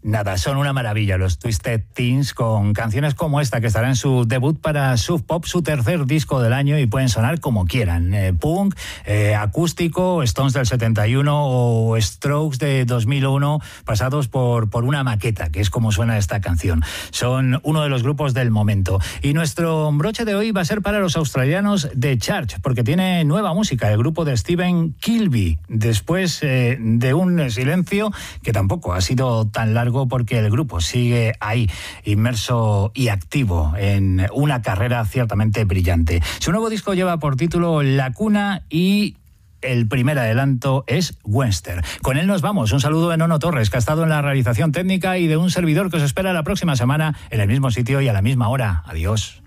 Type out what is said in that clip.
Nada, son una maravilla los Twisted Teens, con canciones como esta que estará en su debut para Sub Pop, su tercer disco del año, y pueden sonar como quieran. Punk, acústico, Stones del 71 o Strokes de 2001, pasados por una maqueta, que es como suena esta canción. Son uno de los grupos del momento. Y nuestro broche de hoy va a ser para los australianos de Church, porque tiene nueva música, el grupo de Stephen Kilbey, después de un silencio que tampoco ha sido tan largo, porque el grupo sigue ahí, inmerso y activo en una carrera ciertamente brillante. Su nuevo disco lleva por título La Cuna y el primer adelanto es Western. Con él nos vamos. Un saludo de Nono Torres, que ha estado en la realización técnica, y de un servidor que os espera la próxima semana en el mismo sitio y a la misma hora. Adiós.